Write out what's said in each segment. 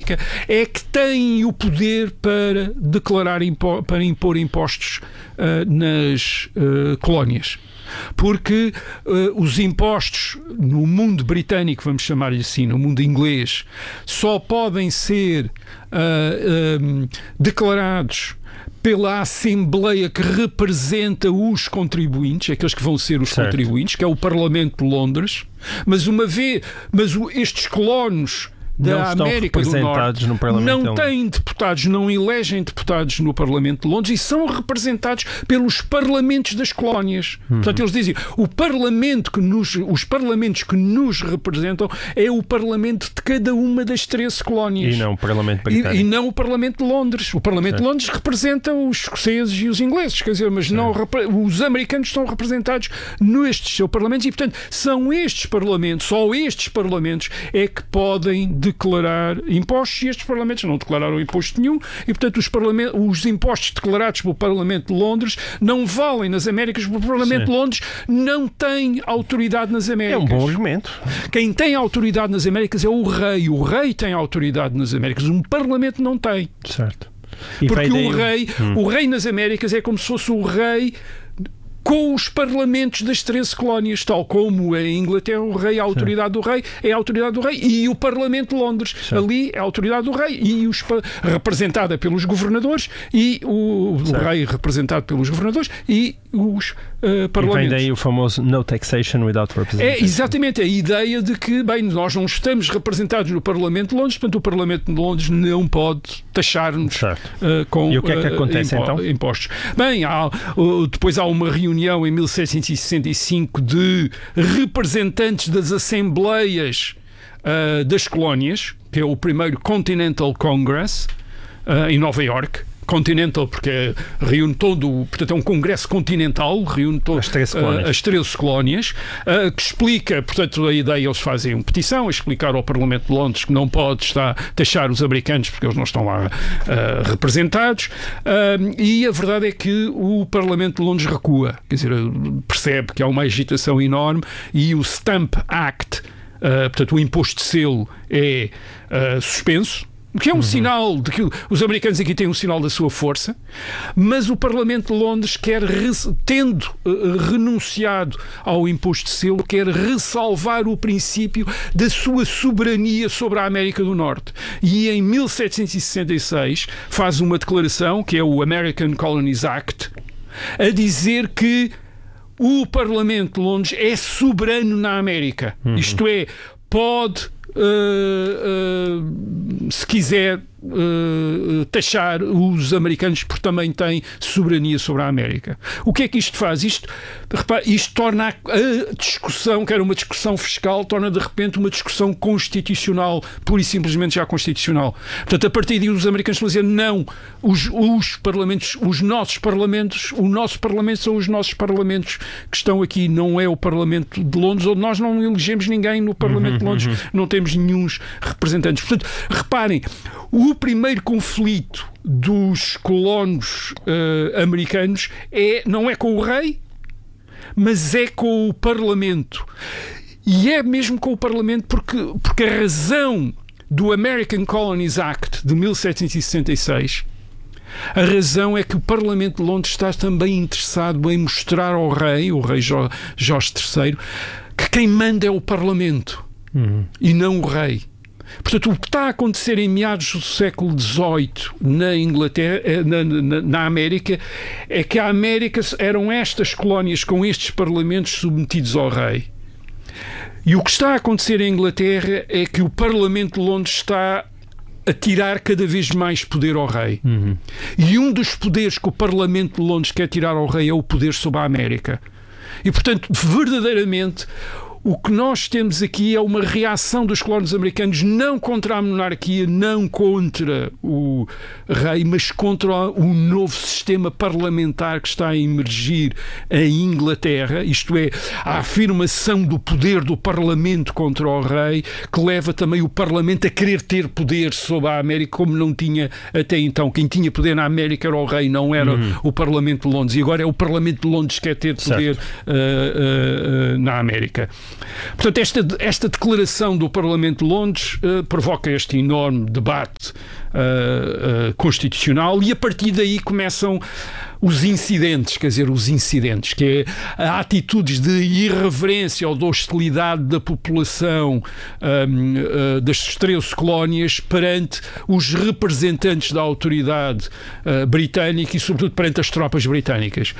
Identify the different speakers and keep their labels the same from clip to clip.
Speaker 1: América é que têm o poder para declarar, para impor impostos nas colónias. Porque os impostos no mundo britânico, vamos chamar-lhe assim, no mundo inglês, só podem ser declarados pela Assembleia que representa os contribuintes, aqueles que vão ser os contribuintes, que é o Parlamento de Londres, mas estes colonos da América do Norte não têm deputados, não elegem deputados no Parlamento de Londres e são representados pelos parlamentos das colónias. Portanto, eles dizem, os parlamentos que nos representam é o Parlamento de cada uma das 13 colónias.
Speaker 2: E não o Parlamento britânico.
Speaker 1: E não o Parlamento de Londres. O Parlamento de Londres representa os escoceses e os ingleses, quer dizer, mas não, os americanos estão representados nestes seus parlamentos e, portanto, são estes parlamentos, só estes parlamentos é que podem declarar impostos e estes parlamentos não declararam imposto nenhum e, portanto, os impostos declarados pelo Parlamento de Londres não valem nas Américas porque o Parlamento de Londres não tem autoridade nas Américas.
Speaker 2: É um bom argumento.
Speaker 1: Quem tem autoridade nas Américas é o rei. O rei tem autoridade nas Américas. Um Parlamento não tem.
Speaker 2: Certo.
Speaker 1: Porque o rei nas Américas é como se fosse o rei com os parlamentos das 13 colónias, tal como em Inglaterra o rei, a autoridade do rei é a autoridade do rei e o Parlamento de Londres, ali é a autoridade do rei e representada pelos governadores e o rei representado pelos governadores e os parlamentos.
Speaker 2: E vem daí o famoso no taxation without representation.
Speaker 1: É exatamente a ideia de que, bem, nós não estamos representados no Parlamento de Londres, portanto o Parlamento de Londres não pode taxar-nos com
Speaker 2: e o que é que acontece, então?
Speaker 1: Impostos. Bem, depois há uma reunião em 1765 de representantes das Assembleias das colónias, que é o primeiro Continental Congress em Nova Iorque. Continental, porque reúne portanto é um congresso continental, reúne as 13 colónias, que explica, portanto, a ideia, eles fazem uma petição a explicar ao Parlamento de Londres que não pode taxar os americanos porque eles não estão lá representados, e a verdade é que o Parlamento de Londres recua, quer dizer, percebe que há uma agitação enorme e o Stamp Act, portanto, o imposto de selo é suspenso, o que é um sinal de que os americanos aqui têm um sinal da sua força, mas o Parlamento de Londres tendo renunciado ao imposto de selo, quer ressalvar o princípio da sua soberania sobre a América do Norte. E em 1766 faz uma declaração, que é o American Colonies Act, a dizer que o Parlamento de Londres é soberano na América. Isto é, pode se quiser taxar os americanos porque também têm soberania sobre a América. O que é que isto faz? Isto torna a discussão, que era uma discussão fiscal, torna de repente uma discussão constitucional, pura e simplesmente já constitucional. Portanto, a partir daí os americanos vão dizer não, os parlamentos, os nossos parlamentos, o nosso parlamento são os nossos parlamentos que estão aqui, não é o Parlamento de Londres, onde nós não elegemos ninguém no Parlamento de Londres, não temos nenhum representantes. Portanto, reparem, o primeiro conflito dos colonos americanos não é com o rei, mas é com o Parlamento. E é mesmo com o Parlamento porque a razão do American Colonies Act de 1766, a razão é que o Parlamento de Londres está também interessado em mostrar ao rei, o rei Jorge III, que quem manda é o Parlamento e não o rei. Portanto, o que está a acontecer em meados do século XVIII na Inglaterra, na América, é que a América eram estas colónias com estes parlamentos submetidos ao rei. E o que está a acontecer em Inglaterra é que o Parlamento de Londres está a tirar cada vez mais poder ao rei. E um dos poderes que o Parlamento de Londres quer tirar ao rei é o poder sobre a América. E, portanto, verdadeiramente, o que nós temos aqui é uma reação dos colonos americanos não contra a monarquia, não contra o rei, mas contra o novo sistema parlamentar que está a emergir em Inglaterra, isto é, a afirmação do poder do Parlamento contra o rei, que leva também o Parlamento a querer ter poder sobre a América, como não tinha até então. Quem tinha poder na América era o rei, não era o Parlamento de Londres. E agora é o Parlamento de Londres que quer ter poder na América. Portanto, esta declaração do Parlamento de Londres provoca este enorme debate constitucional, e a partir daí começam os incidentes, que é atitudes de irreverência ou de hostilidade da população das 13 colónias perante os representantes da autoridade britânica e, sobretudo, perante as tropas britânicas.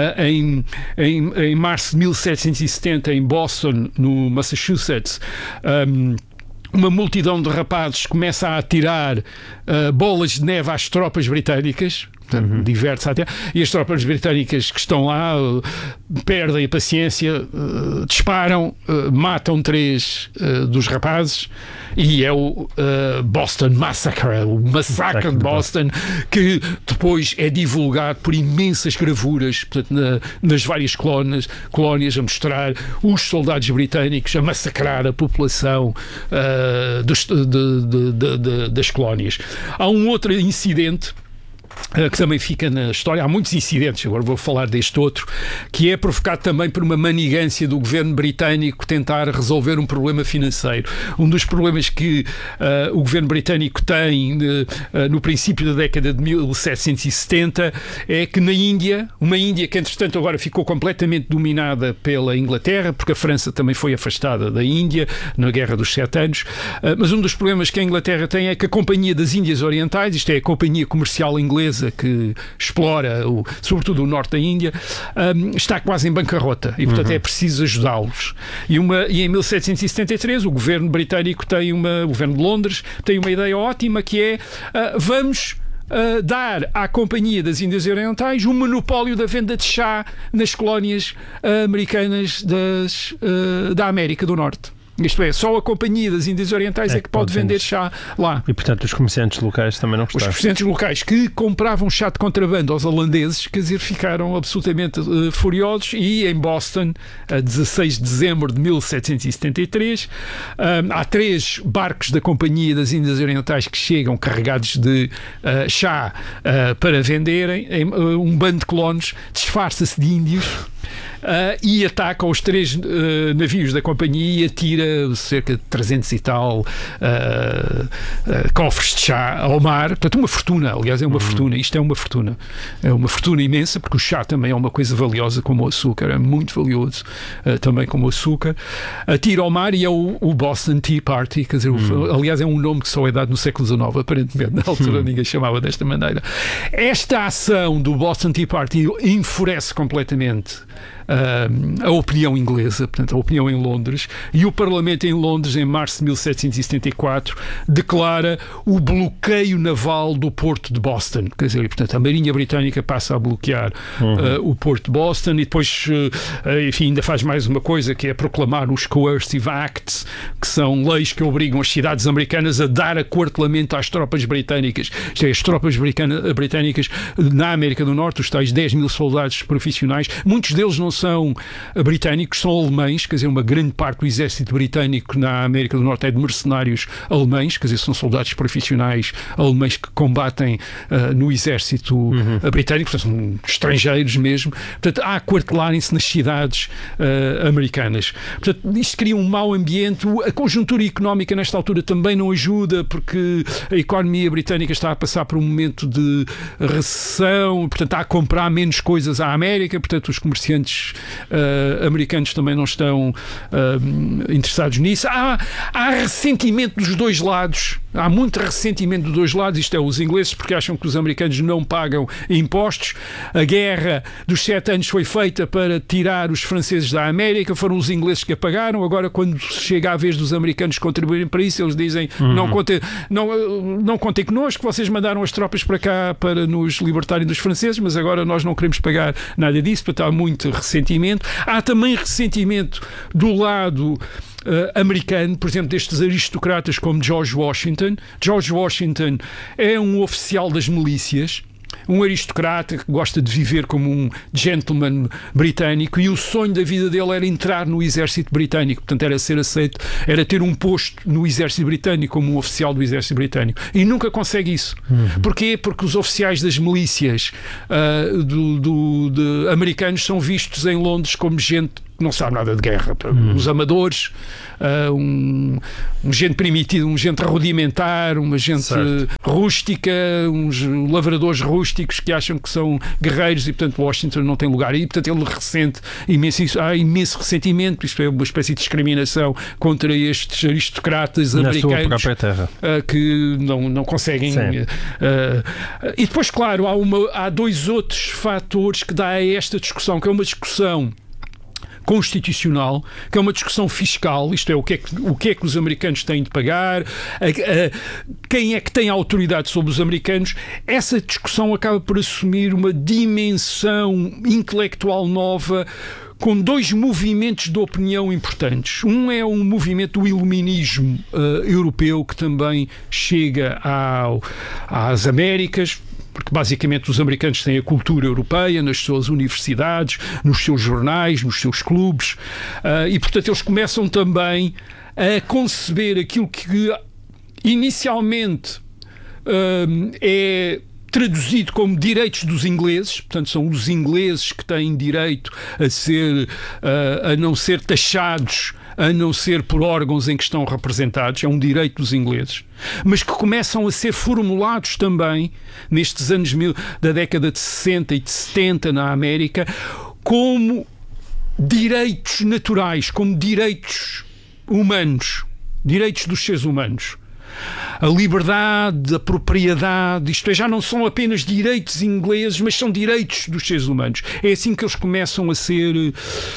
Speaker 1: Em março de 1770, em Boston, no Massachusetts, uma multidão de rapazes começa a atirar bolas de neve às tropas britânicas. Diverte-se até. E as tropas britânicas que estão lá perdem a paciência, disparam, matam 3 dos rapazes, e é o Boston Massacre, o massacre de Boston, que depois é divulgado por imensas gravuras, portanto, nas várias colónias, a mostrar os soldados britânicos a massacrar a população das colónias. Há um outro incidente que também fica na história. Há muitos incidentes, agora vou falar deste outro, que é provocado também por uma manigância do governo britânico tentar resolver um problema financeiro. Um dos problemas que o governo britânico tem no princípio da década de 1770 é que na Índia, uma Índia que entretanto agora ficou completamente dominada pela Inglaterra, porque a França também foi afastada da Índia na Guerra dos 7 Anos, mas um dos problemas que a Inglaterra tem é que a Companhia das Índias Orientais, isto é a companhia comercial inglesa que explora sobretudo o norte da Índia, está quase em bancarrota, e portanto é preciso ajudá-los. E em 1773 o governo britânico o governo de Londres tem uma ideia ótima, que é vamos dar à Companhia das Índias Orientais um monopólio da venda de chá nas colónias americanas da América do Norte. Isto é, só a Companhia das Índias Orientais é que pode vender chá lá.
Speaker 2: E, portanto, os comerciantes locais também não gostaram.
Speaker 1: Os comerciantes locais que compravam chá de contrabando aos holandeses, quer dizer, ficaram absolutamente furiosos, e em Boston, a 16 de dezembro de 1773, há 3 barcos da Companhia das Índias Orientais que chegam carregados de chá para venderem. Um bando de colonos disfarça-se de índios e ataca os 3 navios da companhia e atira cerca de 300 e tal cofres de chá ao mar. Portanto, uma fortuna, aliás, é uma fortuna. Isto é uma fortuna imensa, porque o chá também é uma coisa valiosa como o açúcar, é muito valioso também como o açúcar. Atira ao mar, e é o Boston Tea Party, quer dizer, aliás, é um nome que só é dado no século XIX, aparentemente, na altura ninguém chamava desta maneira. Esta ação do Boston Tea Party enfurece completamente a opinião inglesa, portanto, a opinião em Londres, e o Parlamento em Londres, em março de 1774, declara o bloqueio naval do porto de Boston. Quer dizer, portanto, a Marinha Britânica passa a bloquear o porto de Boston, e depois, enfim, ainda faz mais uma coisa, que é proclamar os Coercive Acts, que são leis que obrigam as cidades americanas a dar aquartelamento às tropas britânicas. Isto é, as tropas britânicas na América do Norte, os tais 10 mil soldados profissionais, muitos deles não são britânicos, são alemães, quer dizer, uma grande parte do exército britânico na América do Norte é de mercenários alemães, quer dizer, são soldados profissionais alemães que combatem no exército britânico, portanto, são estrangeiros mesmo, portanto, a aquartelarem-se nas cidades americanas. Portanto, isto cria um mau ambiente. A conjuntura económica nesta altura também não ajuda, porque a economia britânica está a passar por um momento de recessão, portanto, está a comprar menos coisas à América, portanto, os comerciantes americanos também não estão interessados nisso. Há ressentimento dos dois lados, há muito ressentimento dos dois lados, isto é, os ingleses porque acham que os americanos não pagam impostos. A guerra dos 7 anos foi feita para tirar os franceses da América, foram os ingleses que a pagaram. Agora, quando chega a vez dos americanos contribuírem para isso, eles dizem não contem connosco, vocês mandaram as tropas para cá para nos libertarem dos franceses, mas agora nós não queremos pagar nada disso. Portanto, há muito ressentimento. Há também ressentimento do lado americano, por exemplo, destes aristocratas como George Washington. George Washington é um oficial das milícias, um aristocrata que gosta de viver como um gentleman britânico, e o sonho da vida dele era entrar no exército britânico, portanto era ser aceito, era ter um posto no exército britânico como um oficial do exército britânico, e nunca consegue isso. Porquê? Porque os oficiais das milícias americanos são vistos em Londres como gente não sabe nada de guerra. Os amadores, um gente primitivo, um gente rudimentar, uma gente rústica, uns lavradores rústicos que acham que são guerreiros e, portanto, Washington não tem lugar. E, portanto, ele ressente imenso, há imenso ressentimento. Isto é uma espécie de discriminação contra estes aristocratas americanos
Speaker 2: na sua própria terra,
Speaker 1: que não conseguem. E depois, claro, há dois outros fatores que dá a esta discussão, que é uma discussão constitucional, que é uma discussão fiscal, isto é, o que é que os americanos têm de pagar, quem é que tem a autoridade sobre os americanos. Essa discussão acaba por assumir uma dimensão intelectual nova, com dois movimentos de opinião importantes. Um é um movimento do iluminismo europeu, que também chega às Américas, porque basicamente os americanos têm a cultura europeia nas suas universidades, nos seus jornais, nos seus clubes, e portanto eles começam também a conceber aquilo que inicialmente é traduzido como direitos dos ingleses, portanto são os ingleses que têm direito a não ser taxados, a não ser por órgãos em que estão representados, é um direito dos ingleses, mas que começam a ser formulados também nestes anos da década de 60 e de 70 na América como direitos naturais, como direitos humanos, direitos dos seres humanos. A liberdade, a propriedade, isto é, já não são apenas direitos ingleses, mas são direitos dos seres humanos. É assim que eles começam a ser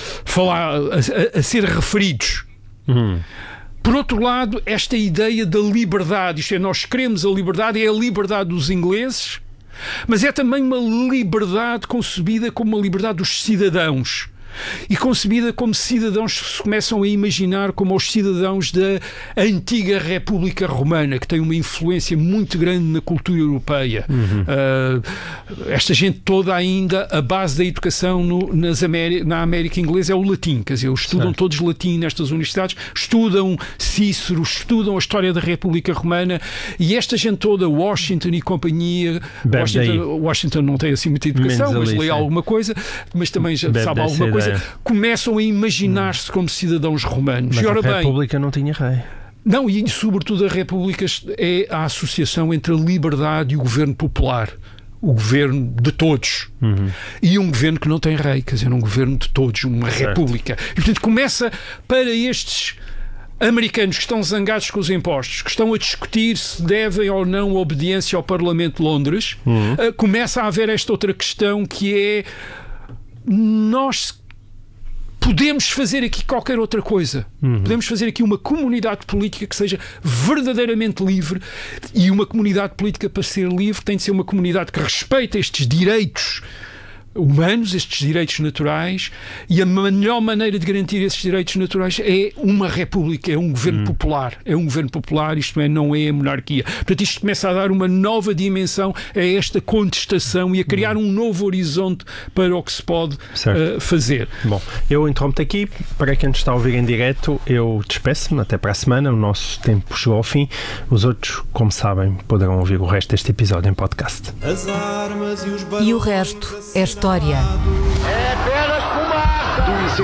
Speaker 1: referidos. Por outro lado, esta ideia da liberdade, isto é, nós queremos a liberdade, é a liberdade dos ingleses, mas é também uma liberdade concebida como uma liberdade dos cidadãos. E concebida como cidadãos que se começam a imaginar como os cidadãos da antiga República Romana, que tem uma influência muito grande na cultura europeia. Esta gente toda ainda, a base da educação na América Inglesa é o latim, quer dizer, eles estudam todos latim nestas universidades, estudam Cícero, estudam a história da República Romana, e esta gente toda, Washington e companhia, Washington não tem assim muita educação, mas lê alguma coisa, mas também já sabe alguma coisa. Começam a imaginar-se como cidadãos romanos.
Speaker 2: Mas
Speaker 1: e, ora
Speaker 2: a República não tinha rei.
Speaker 1: Não, e sobretudo a República é a associação entre a liberdade e o governo popular. O governo de todos. E um governo que não tem rei, quer dizer, um governo de todos, uma república. E, portanto, começa para estes americanos que estão zangados com os impostos, que estão a discutir se devem ou não obediência ao Parlamento de Londres, começa a haver esta outra questão que é: nós podemos fazer aqui qualquer outra coisa. Podemos fazer aqui uma comunidade política que seja verdadeiramente livre, e uma comunidade política, para ser livre, tem de ser uma comunidade que respeita estes direitos humanos, estes direitos naturais, e a melhor maneira de garantir esses direitos naturais é uma república, é um governo popular. É um governo popular, isto é, não é a monarquia. Portanto, isto começa a dar uma nova dimensão a esta contestação e a criar um novo horizonte para o que se pode fazer.
Speaker 2: Bom, eu interrompo-te aqui. Para quem nos está a ouvir em direto, eu despeço-me até para a semana. O nosso tempo chegou ao fim. Os outros, como sabem, poderão ouvir o resto deste episódio em podcast.
Speaker 3: E o resto é história.
Speaker 4: É apenas fumaça!